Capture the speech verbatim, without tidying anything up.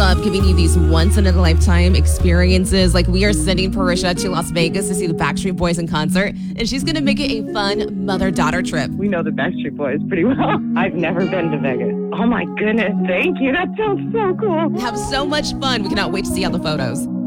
love giving you these once-in-a-lifetime experiences. Like, we are sending Parisha to Las Vegas to see the Backstreet Boys in concert, and she's going to make it a fun mother-daughter trip. We know the Backstreet Boys pretty well. I've never been to Vegas. Oh, my goodness. Thank you. That sounds so cool. Have so much fun. We cannot wait to see all the photos.